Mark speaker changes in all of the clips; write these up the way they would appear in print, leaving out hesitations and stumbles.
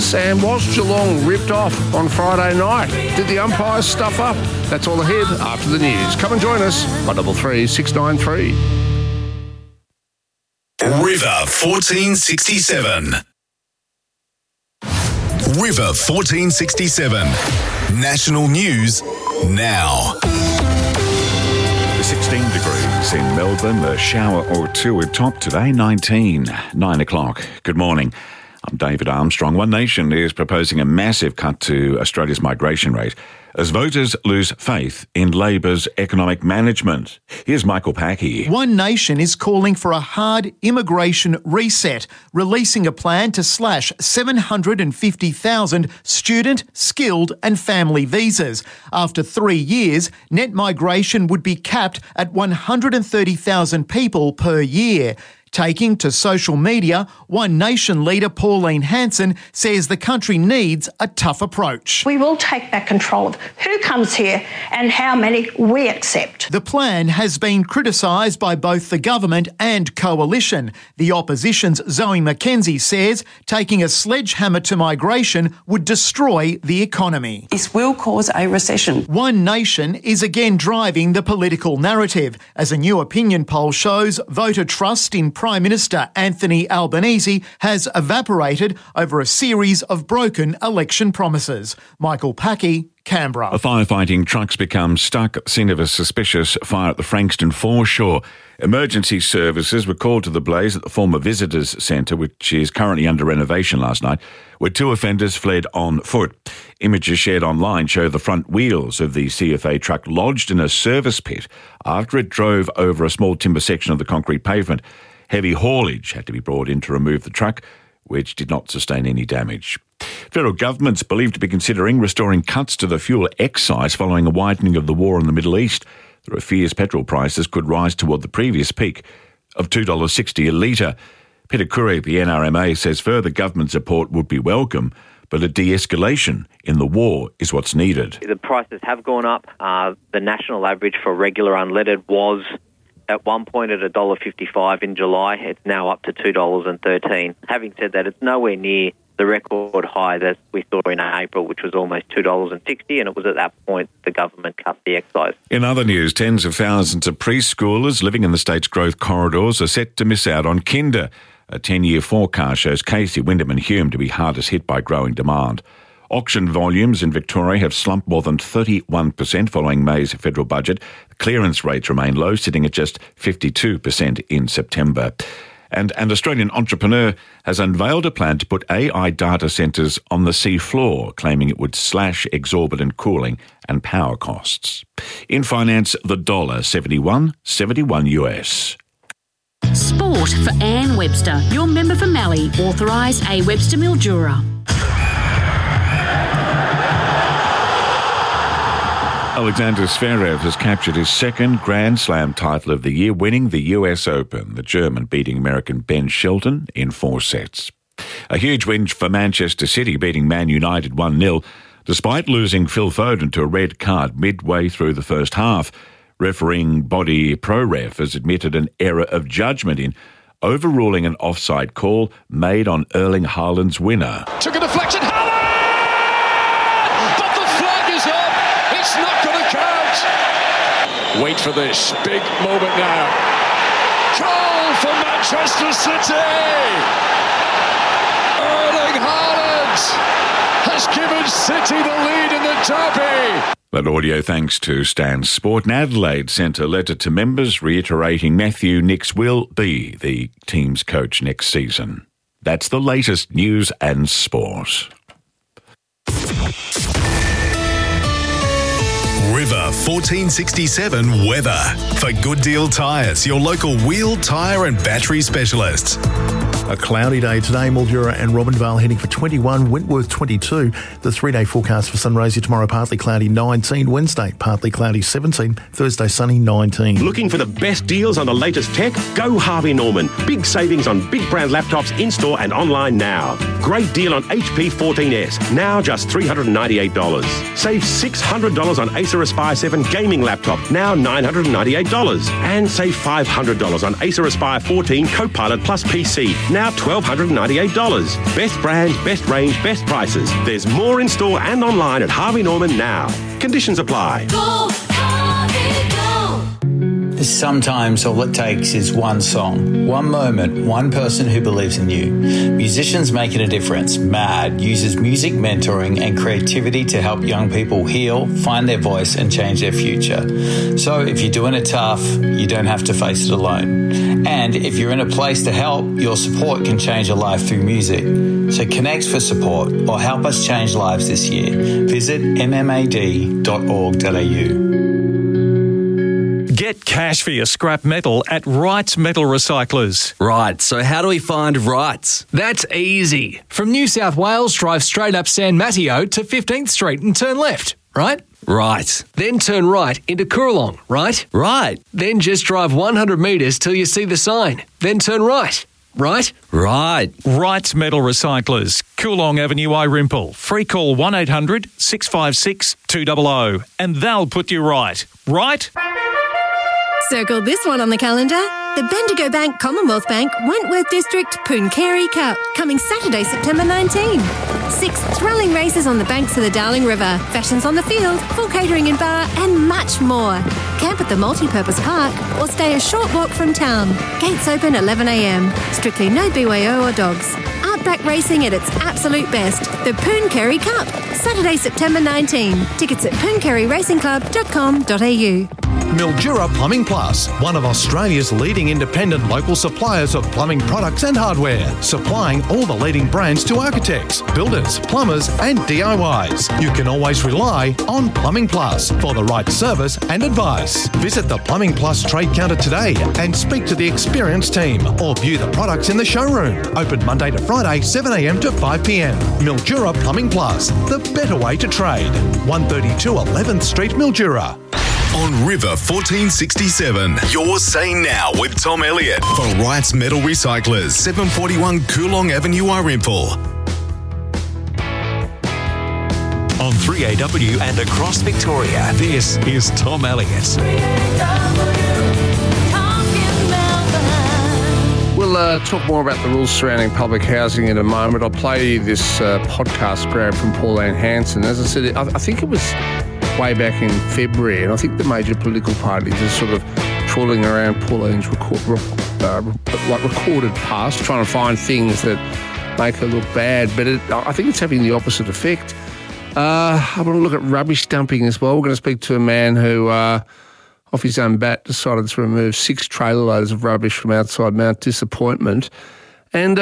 Speaker 1: Raiders? And was Geelong ripped off on Friday night? Did the umpires stuff up? That's all ahead after the news. Come and join us, 133 693.
Speaker 2: River 1467. River 1467. National news now.
Speaker 3: 16 degrees in Melbourne, a shower or two at top today, 9 o'clock. Good morning. I'm David Armstrong. One Nation is proposing a massive cut to Australia's migration rate as voters lose faith in Labor's economic management. Here's Michael Packy.
Speaker 4: One Nation is calling for a hard immigration reset, releasing a plan to slash 750,000 student, skilled and family visas. After 3 years, net migration would be capped at 130,000 people per year. Taking to social media, One Nation leader Pauline Hanson says the country needs a tough approach.
Speaker 5: We will take back control of who comes here and how many we accept.
Speaker 4: The plan has been criticised by both the government and coalition. The opposition's Zoe McKenzie says taking a sledgehammer to migration would destroy the economy.
Speaker 6: This will cause a recession.
Speaker 4: One Nation is again driving the political narrative. As a new opinion poll shows, voter trust in Prime Minister Anthony Albanese has evaporated over a series of broken election promises. Michael Packy, Canberra.
Speaker 3: A firefighting truck's become stuck at the scene of a suspicious fire at the Frankston foreshore. Emergency services were called to the blaze at the former visitors centre, which is currently under renovation last night, where two offenders fled on foot. Images shared online show the front wheels of the CFA truck lodged in a service pit after it drove over a small timber section of the concrete pavement. Heavy haulage had to be brought in to remove the truck, which did not sustain any damage. Federal government's believed to be considering restoring cuts to the fuel excise following a widening of the war in the Middle East. There are fears petrol prices could rise toward the previous peak of $2.60 a litre. Peter Curry, the NRMA, says further government support would be welcome, but a de-escalation in the war is what's needed.
Speaker 7: The prices have gone up. The national average for regular unleaded was at one point at $1.55 in July. It's now up to $2.13. Having said that, it's nowhere near the record high that we saw in April, which was almost $2.60, and it was at that point the government cut the excise.
Speaker 3: In other news, tens of thousands of preschoolers living in the state's growth corridors are set to miss out on Kinder. A 10-year forecast shows Casey, Wyndham and Hume to be hardest hit by growing demand. Auction volumes in Victoria have slumped more than 31% following May's federal budget. Clearance rates remain low, sitting at just 52% in September. And an Australian entrepreneur has unveiled a plan to put AI data centres on the sea floor, claiming it would slash exorbitant cooling and power costs. In finance, the dollar 71.71 US.
Speaker 8: Sport for Anne Webster, your member for Mallee, authorised A. Webster Mildura.
Speaker 3: Alexander Zverev has captured his second Grand Slam title of the year, winning the US Open, the German beating American Ben Shelton in 4 sets. A huge win for Manchester City, beating Man United 1-0, despite losing Phil Foden to a red card midway through the first half. Refereeing body ProRef has admitted an error of judgment in overruling an offside call made on Erling Haaland's winner.
Speaker 9: Took a deflection, Haaland! But the flag is up! It's not going to count! Wait for this, big moment now. Goal for Manchester City! Erling Haaland has given City the lead in the derby!
Speaker 3: That audio thanks to Stan Sport. And Adelaide sent a letter to members reiterating Matthew Nicks will be the team's coach next season. That's the latest news and sport.
Speaker 2: River 1467 weather. For Good Deal Tyres, your local wheel, tyre and battery specialists.
Speaker 10: A cloudy day today, Mildura and Robinvale heading for 21, Wentworth 22. The 3-day forecast for Sunraysia tomorrow, partly cloudy 19, Wednesday partly cloudy 17, Thursday sunny 19.
Speaker 11: Looking for the best deals on the latest tech? Go Harvey Norman. Big savings on big brand laptops in-store and online now. Great deal on HP 14S, now just $398. Save $600 on Acer Aspire 7 gaming laptop, now $998. And save $500 on Acer Aspire 14 Copilot Plus PC, now now $1,298. Best brand, best range, best prices. There's more in store and online at Harvey Norman now. Conditions apply.
Speaker 12: Sometimes all it takes is one song, one moment, one person who believes in you. Musicians Making a Difference, MAD, uses music mentoring and creativity to help young people heal, find their voice and change their future. So if you're doing it tough, you don't have to face it alone. And if you're in a place to help, your support can change a life through music. So connect for support or help us change lives this year. Visit mmad.org.au.
Speaker 13: Get cash for your scrap metal at Wrights Metal Recyclers.
Speaker 14: Right, so how do we find Wrights?
Speaker 15: That's easy. From New South Wales, drive straight up San Mateo to 15th Street and turn left, right?
Speaker 14: Right.
Speaker 15: Then turn right into Coorong, right?
Speaker 14: Right.
Speaker 15: Then just drive 100 metres till you see the sign. Then turn right. Right?
Speaker 14: Right.
Speaker 13: Wrights Metal Recyclers, Coorong Avenue, Irimple. Free call 1800 656 200 and they'll put you right. Right?
Speaker 16: Circle this one on the calendar. The Bendigo Bank Commonwealth Bank Wentworth District Pooncarie Cup, coming Saturday, September 19. 6 thrilling races on the banks of the Darling River, fashions on the field, full catering and bar, and much more. Camp at the multi-purpose park or stay a short walk from town. Gates open 11 a.m. Strictly no BYO or dogs. Outback racing at its absolute best. The Pooncarie Cup, Saturday, September 19. Tickets at pooncarieracingclub.com.au.
Speaker 17: Mildura Plumbing Plus, one of Australia's leading independent local suppliers of plumbing products and hardware, supplying all the leading brands to architects, builders, plumbers and DIYs. You can always rely on Plumbing Plus for the right service and advice. Visit the Plumbing Plus trade counter today and speak to the experienced team or view the products in the showroom. Open Monday to Friday, 7 a.m. to 5 p.m. Mildura Plumbing Plus, the better way to trade. 132 11th Street, Mildura.
Speaker 2: On River 1467, you're saying now with Tom Elliott for Wrights Metal Recyclers, 741 Coorong Avenue, Irimple.
Speaker 18: On 3AW and across Victoria, this is Tom Elliott.
Speaker 1: We'll talk more about the rules surrounding public housing in a moment. I'll play this podcast grab from Pauline Hanson. As I said, I think it was way back in February, and I think the major political parties are sort of trawling around Pauline's recorded past, trying to find things that make her look bad. But I think it's having the opposite effect. I want to look at rubbish dumping as well. We're going to speak to a man who, off his own bat, decided to remove 6 trailer loads of rubbish from outside Mount Disappointment. And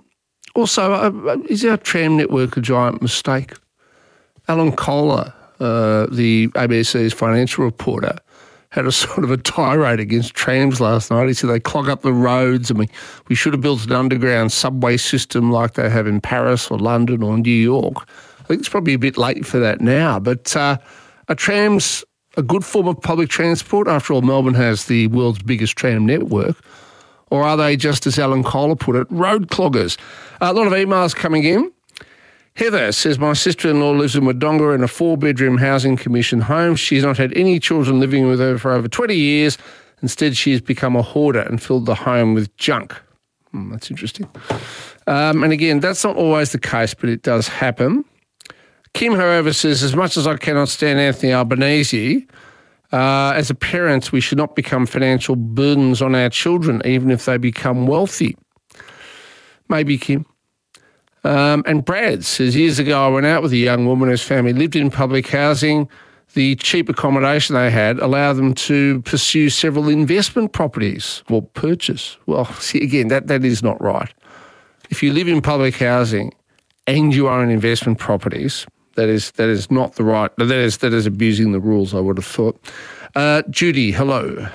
Speaker 1: also, is our tram network a giant mistake? Alan Kohler, the ABC's financial reporter, had a sort of a tirade against trams last night. He said they clog up the roads and we should have built an underground subway system like they have in Paris or London or New York. I think it's probably a bit late for that now, but are trams a good form of public transport? After all, Melbourne has the world's biggest tram network. Or are they, just as Alan Kohler put it, road cloggers? A lot of emails coming in. Heather says, my sister-in-law lives in Wodonga in a 4-bedroom housing commission home. She's not had any children living with her for over 20 years. Instead, she has become a hoarder and filled the home with junk. That's interesting. And again, that's not always the case, but it does happen. Kim, however, says, as much as I cannot stand Anthony Albanese, as a parent, we should not become financial burdens on our children, even if they become wealthy. Maybe, Kim. And Brad says, years ago I went out with a young woman whose family lived in public housing. The cheap accommodation they had allowed them to pursue several investment properties or purchase. Well, see, again, that is not right. If you live in public housing and you own investment properties, that is not the right, that is abusing the rules, I would have thought. Judy, hello.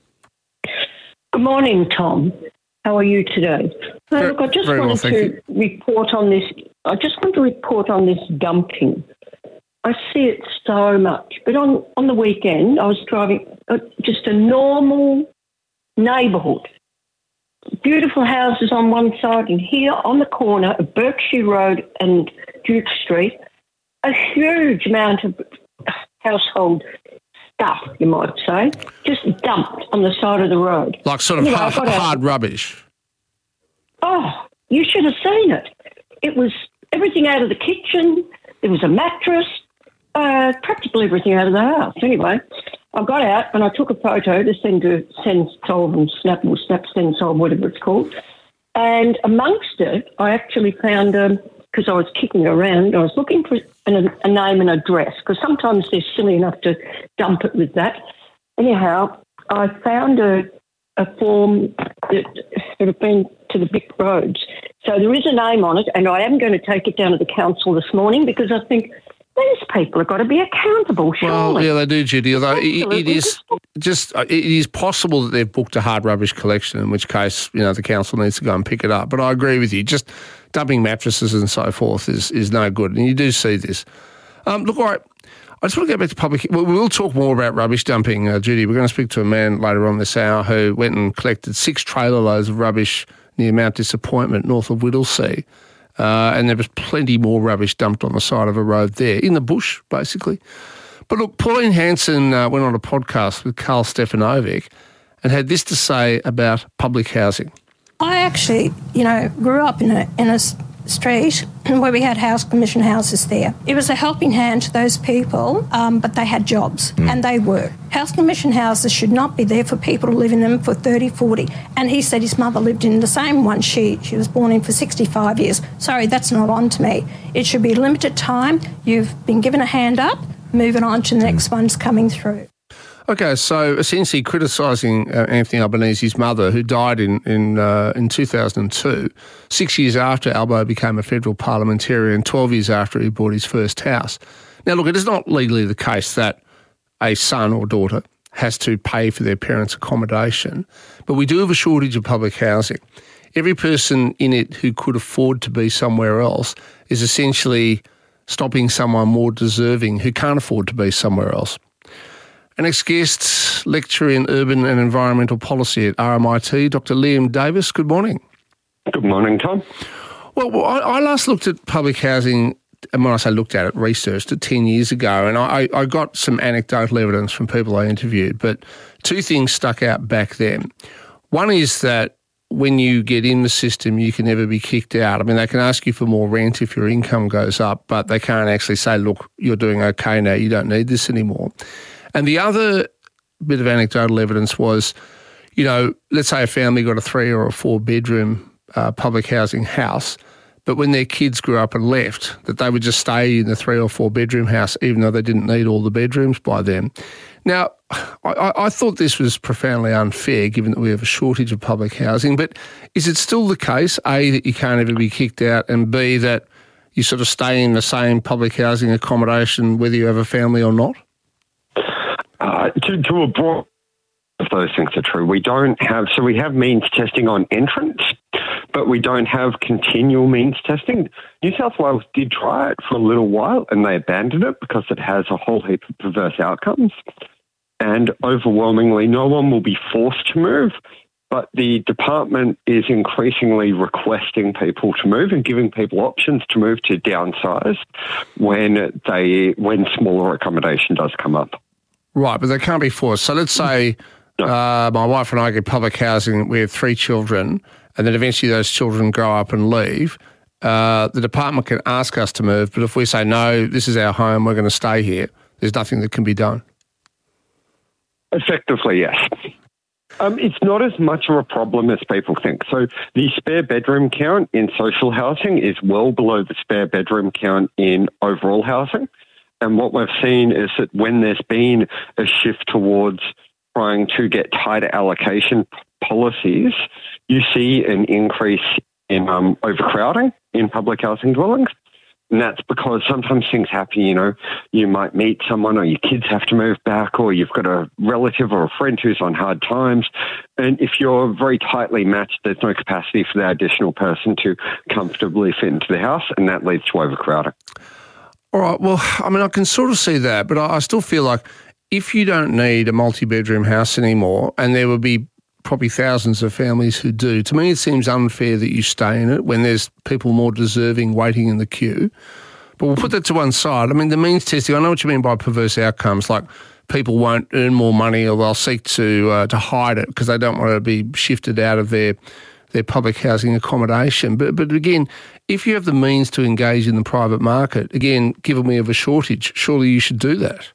Speaker 19: Good morning, Tom. How are you today? Look, I just wanted to report on this. I just want to report on this dumping. I see it so much. But on the weekend, I was driving just a normal neighbourhood. Beautiful houses on one side, and here on the corner of Berkshire Road and Duke Street, a huge amount of household stuff, you might say, just dumped on the side of the road.
Speaker 1: Like sort of hard rubbish.
Speaker 19: Oh, You should have seen it. It was everything out of the kitchen. There was a mattress, practically everything out of the house. Anyway, I got out and I took a photo to send to Sendsolve and Snap, Sendsolve, whatever it's called. And amongst it, I actually found, because I was kicking around, I was looking for a name and address, because sometimes they're silly enough to dump it with that. Anyhow, I found a form that had been to the Vic Roads. So there is a name on it, and I am going to take it down to the council this morning because I think these people have got to be accountable, surely.
Speaker 1: Well, yeah, they do, Judy, although it is possible that they've booked a hard rubbish collection, in which case, the council needs to go and pick it up. But I agree with you, just dumping mattresses and so forth is no good, and you do see this. Look, all right, I just want to go back to public... We will talk more about rubbish dumping, Judy. We're going to speak to a man later on this hour who went and collected 6 trailer loads of rubbish near Mount Disappointment, north of Whittlesea. And there was plenty more rubbish dumped on the side of a road there, in the bush, basically. But look, Pauline Hanson went on a podcast with Karl Stefanovic and had this to say about public housing.
Speaker 5: I actually, grew up in a street where we had House Commission houses there. It was a helping hand to those people, but they had jobs and they worked. House Commission houses should not be there for people to live in them for 30, 40. And he said his mother lived in the same one she was born in for 65 years. Sorry, that's not on to me. It should be limited time. You've been given a hand up, move it on to the next one's coming through.
Speaker 1: Okay, so essentially criticising Anthony Albanese's mother, who died in 2002, 6 years after Albo became a federal parliamentarian, 12 years after he bought his first house. Now, look, it is not legally the case that a son or daughter has to pay for their parents' accommodation, but we do have a shortage of public housing. Every person in it who could afford to be somewhere else is essentially stopping someone more deserving who can't afford to be somewhere else. Our next guest, lecturer in urban and environmental policy at RMIT, Dr. Liam Davis. Good morning.
Speaker 20: Good morning, Tom.
Speaker 1: Well, I last looked at public housing, and when I say looked at it, researched it 10 years ago, and I got some anecdotal evidence from people I interviewed, but 2 things stuck out back then. One is that when you get in the system, you can never be kicked out. I mean, they can ask you for more rent if your income goes up, but they can't actually say, look, you're doing okay now, you don't need this anymore. And the other bit of anecdotal evidence was, let's say a family got a 3 or a 4 bedroom public housing house, but when their kids grew up and left, that they would just stay in the 3 or 4 bedroom house, even though they didn't need all the bedrooms by then. Now, I thought this was profoundly unfair, given that we have a shortage of public housing, but is it still the case, A, that you can't ever be kicked out, and B, that you sort of stay in the same public housing accommodation whether you have a family or not?
Speaker 20: To a broad, if those things are true, we have means testing on entrance, but we don't have continual means testing. New South Wales did try it for a little while and they abandoned it because it has a whole heap of perverse outcomes. And overwhelmingly, no one will be forced to move, but the department is increasingly requesting people to move and giving people options to move to downsize when smaller accommodation does come up.
Speaker 1: Right, but they can't be forced. So let's say my wife and I get public housing, we have 3 children, and then eventually those children grow up and leave. The department can ask us to move, but if we say, no, this is our home, we're going to stay here, there's nothing that can be done.
Speaker 20: Effectively, yes. It's not as much of a problem as people think. So the spare bedroom count in social housing is well below the spare bedroom count in overall housing. And what we've seen is that when there's been a shift towards trying to get tighter allocation policies, you see an increase in overcrowding in public housing dwellings. And that's because sometimes things happen, you might meet someone or your kids have to move back or you've got a relative or a friend who's on hard times. And if you're very tightly matched, there's no capacity for that additional person to comfortably fit into the house, and that leads to overcrowding.
Speaker 1: All right, well, I mean, I can sort of see that, but I still feel like if you don't need a multi-bedroom house anymore, and there will be probably thousands of families who do, to me it seems unfair that you stay in it when there's people more deserving waiting in the queue. But we'll put that to one side. I mean, the means testing, I know what you mean by perverse outcomes, like people won't earn more money or they'll seek to hide it because they don't want to be shifted out of their their public housing accommodation. But again, if you have the means to engage in the private market, again, given we have a shortage, surely you should do that.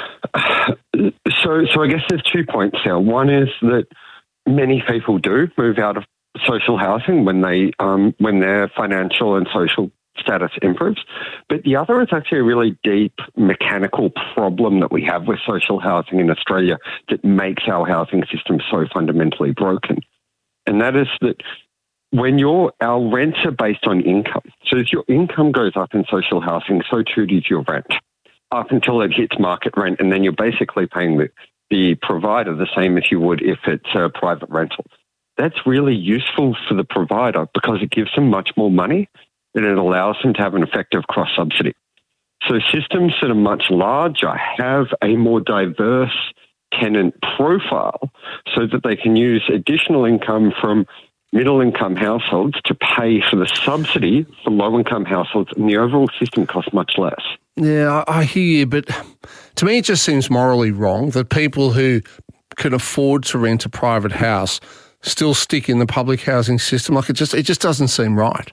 Speaker 20: So I guess there's 2 points there. One is that many people do move out of social housing when their financial and social status improves. But the other is actually a really deep mechanical problem that we have with social housing in Australia that makes our housing system so fundamentally broken. And that is that our rents are based on income. So as your income goes up in social housing, so too does your rent, up until it hits market rent, and then you're basically paying the provider the same as you would if it's a private rental. That's really useful for the provider because it gives them much more money and it allows them to have an effective cross-subsidy. So systems that are much larger have a more diverse tenant profile so that they can use additional income from middle-income households to pay for the subsidy for low-income households, and the overall system costs much less.
Speaker 1: Yeah, I hear you, but to me it just seems morally wrong that people who can afford to rent a private house still stick in the public housing system. Like it just doesn't seem right.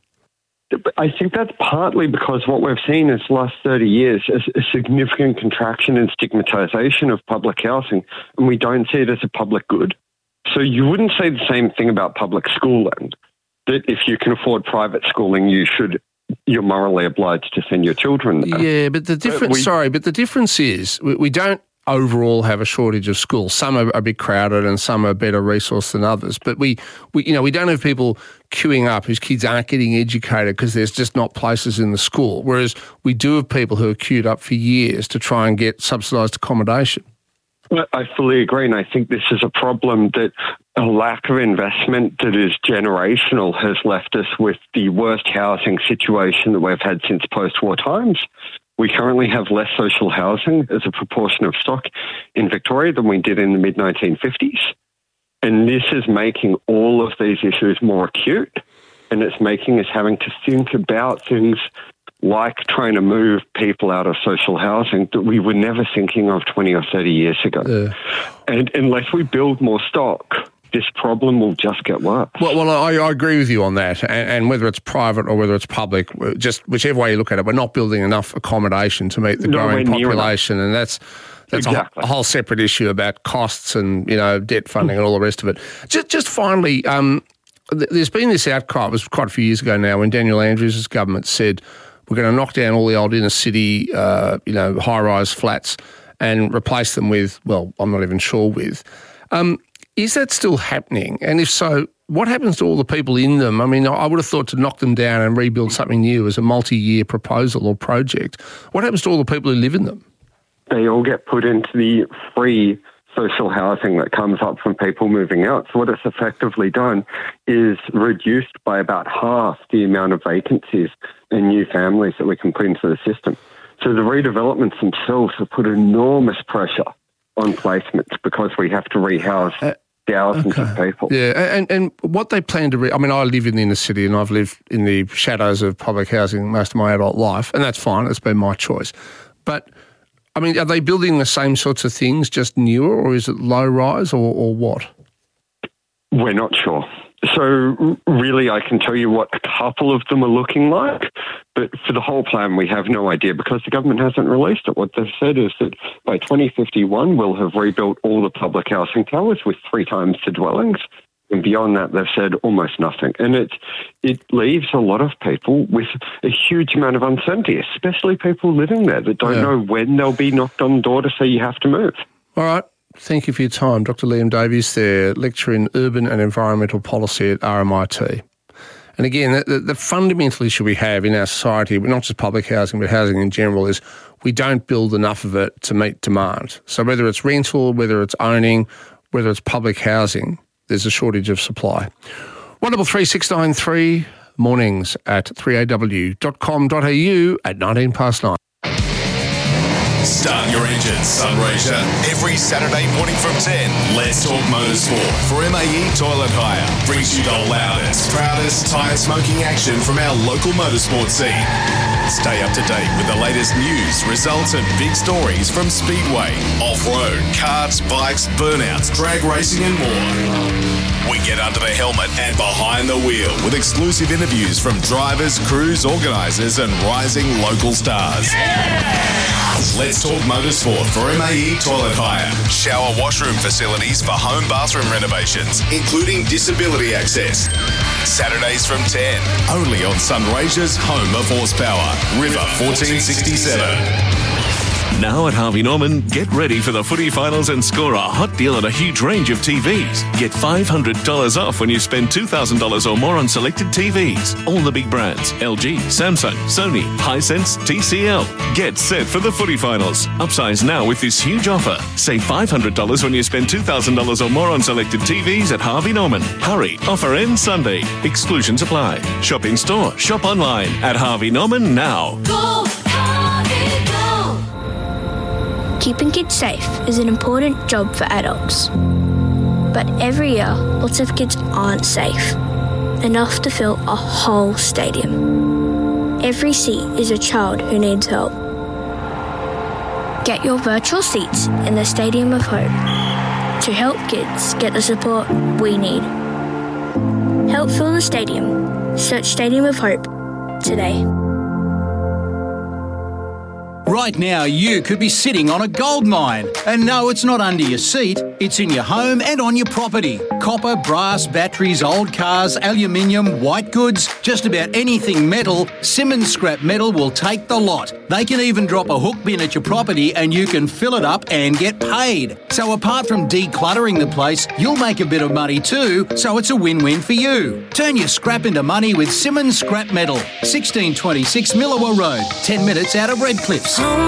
Speaker 20: I think that's partly because what we've seen is the last 30 years is a significant contraction and stigmatisation of public housing, and we don't see it as a public good. So you wouldn't say the same thing about public schooling, that if you can afford private schooling, you're morally obliged to send your children there.
Speaker 1: Yeah, but the difference is we don't overall have a shortage of schools. Some are a bit crowded and some are better resourced than others. But we don't have people queuing up whose kids aren't getting educated because there's just not places in the school. Whereas we do have people who are queued up for years to try and get subsidised accommodation.
Speaker 20: Well, I fully agree, and I think this is a problem that a lack of investment that is generational has left us with the worst housing situation that we've had since post-war times. We currently have less social housing as a proportion of stock in Victoria than we did in the mid-1950s. And this is making all of these issues more acute, and it's making us having to think about things like trying to move people out of social housing that we were never thinking of 20 or 30 years ago. And unless we build more stock, this problem will just get worse.
Speaker 1: Well, I agree with you on that. And whether it's private or whether it's public, just whichever way you look at it, we're not building enough accommodation to meet the growing population. And that's exactly a whole separate issue about costs and, debt funding and all the rest of it. Just finally, there's been this outcry, it was quite a few years ago now, when Daniel Andrews' government said, we're going to knock down all the old inner city, high-rise flats and replace them with, well, I'm not even sure with. Is that still happening? And if so, what happens to all the people in them? I mean, I would have thought to knock them down and rebuild something new as a multi-year proposal or project. What happens to all the people who live in them?
Speaker 20: They all get put into the free social housing that comes up from people moving out. So what it's effectively done is reduced by about half the amount of vacancies and new families that we can put into the system. So the redevelopments themselves have put enormous pressure on placements because we have to rehouse thousands of people.
Speaker 1: Yeah, and what they plan to... I live in the inner city and I've lived in the shadows of public housing most of my adult life, and that's fine, it's been my choice. But, are they building the same sorts of things, just newer, or is it low-rise, or what?
Speaker 20: We're not sure. So really, I can tell you what a couple of them are looking like, but for the whole plan, we have no idea because the government hasn't released it. What they've said is that by 2051, we'll have rebuilt all the public housing towers with 3 times the dwellings. And beyond that, they've said almost nothing. And it leaves a lot of people with a huge amount of uncertainty, especially people living there that don't know when they'll be knocked on the door to say you have to move.
Speaker 1: All right. Thank you for your time. Dr. Liam Davies there, lecturer in Urban and Environmental Policy at RMIT. And again, the fundamental issue we have in our society, not just public housing, but housing in general, is we don't build enough of it to meet demand. So whether it's rental, whether it's owning, whether it's public housing, there's a shortage of supply. 133693, mornings at 3aw.com.au at 9.
Speaker 2: Start your engines, Sunraysia. Every Saturday morning from 10, Let's Talk Motorsport for MAE Toilet Hire. Brings you the loudest, proudest tyre smoking action from our local motorsport scene. Stay up to date with the latest news, results and big stories from Speedway, off-road, karts, bikes, burnouts, drag racing and more. We get under the helmet and behind the wheel with exclusive interviews from drivers, crews, organisers and rising local stars. Let's Talk Motorsport for MAE Toilet Hire. Shower washroom facilities for home bathroom renovations, including disability access. Saturdays from 10, only on Sunraysia's home of horsepower, River 1467.
Speaker 18: Now at Harvey Norman, get ready for the footy finals and score a hot deal on a huge range of TVs. Get $500 off when you spend $2,000 or more on selected TVs. All the big brands, LG, Samsung, Sony, Hisense, TCL. Get set for the footy finals. Upsize now with this huge offer. Save $500 when you spend $2,000 or more on selected TVs at Harvey Norman. Hurry, offer ends Sunday. Exclusions apply. Shop in store, shop online at Harvey Norman now.
Speaker 21: Go, Harvey, go! Keeping kids safe is an important job for adults. But every year, lots of kids aren't safe enough to fill a whole stadium. Every seat is a child who needs help. Get your virtual seats in the Stadium of Hope to help kids get the support we need. Help fill the stadium. Search Stadium of Hope today.
Speaker 22: Right now, you could be sitting on a gold mine. And no, it's not under your seat. It's in your home and on your property. Copper, brass, batteries, old cars, aluminium, white goods, just about anything metal, Simmons Scrap Metal will take the lot. They can even drop a hook bin at your property and you can fill it up and get paid. So apart from decluttering the place, you'll make a bit of money too, so it's a win-win for you. Turn your scrap into money with Simmons Scrap Metal. 1626 Millawa Road, 10 minutes out of Redcliffs.